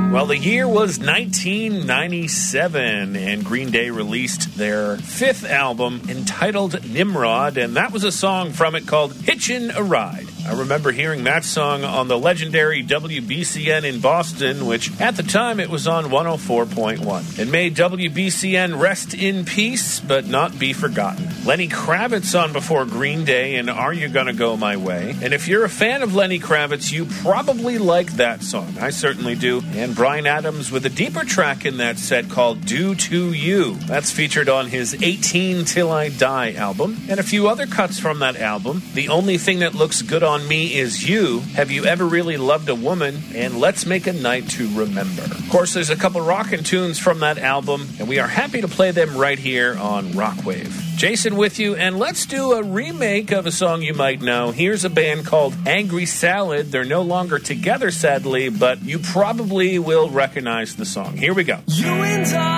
Well, the year was 1997, and Green Day released their fifth album entitled Nimrod, and that was a song from it called Hitchin' a Ride. I remember hearing that song on the legendary WBCN in Boston, which at the time it was on 104.1. It made WBCN rest in peace, but not be forgotten. Lenny Kravitz on before Green Day and Are You Gonna Go My Way? And if you're a fan of Lenny Kravitz, you probably like that song. I certainly do. And Bryan Adams with a deeper track in that set called Due to You. That's featured on his 18 Till I Die album. And a few other cuts from that album. The Only Thing That Looks Good on Me Is You, Have You Ever Really Loved a Woman, and Let's Make a Night to Remember. Of course, there's a couple rockin' tunes from that album, and we are happy to play them right here on Rockwave. Jason with you, and let's do a remake of a song you might know. Here's a band called Angry Salad. They're no longer together, sadly, but you probably will recognize the song. Here we go. You and I